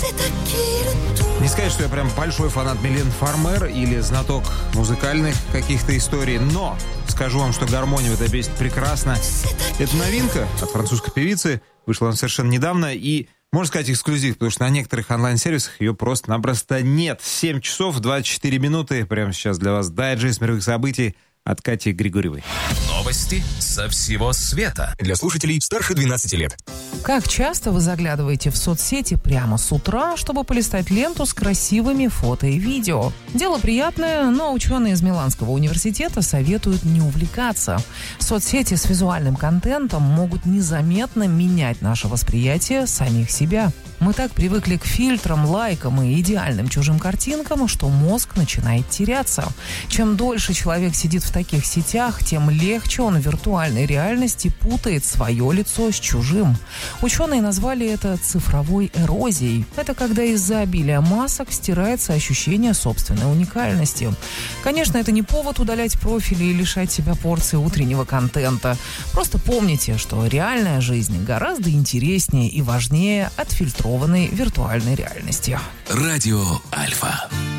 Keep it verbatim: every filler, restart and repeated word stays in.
Не сказать, что я прям большой фанат Милен Фармер или знаток музыкальных каких-то историй, но скажу вам, что гармония в этой песне прекрасна. Это новинка от французской певицы, вышла она совершенно недавно, и, можно сказать, эксклюзив, потому что на некоторых онлайн-сервисах ее просто-напросто нет. семь часов двадцать четыре минуты, прямо сейчас для вас дайджест мировых событий от Кати Григорьевой. Новости со всего света. Для слушателей старше двенадцати лет. Как часто вы заглядываете в соцсети прямо с утра, чтобы полистать ленту с красивыми фото и видео? Дело приятное, но ученые из Миланского университета советуют не увлекаться. Соцсети с визуальным контентом могут незаметно менять наше восприятие самих себя. Мы так привыкли к фильтрам, лайкам и идеальным чужим картинкам, что мозг начинает теряться. Чем дольше человек сидит в таких сетях, тем легче он в виртуальной реальности путает свое лицо с чужим. Ученые назвали это цифровой эрозией. Это когда из-за обилия масок стирается ощущение собственной уникальности. Конечно, это не повод удалять профили и лишать себя порции утреннего контента. Просто помните, что реальная жизнь гораздо интереснее и важнее отфильтрованной виртуальной реальности. Радио Альфа.